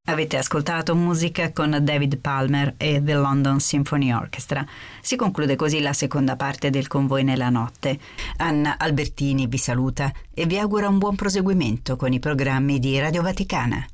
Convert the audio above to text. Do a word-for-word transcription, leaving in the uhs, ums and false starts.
Avete ascoltato musica con David Palmer e The London Symphony Orchestra. Si conclude così la seconda parte del Convoi nella notte. Anna Albertini vi saluta e vi augura un buon proseguimento con i programmi di Radio Vaticana.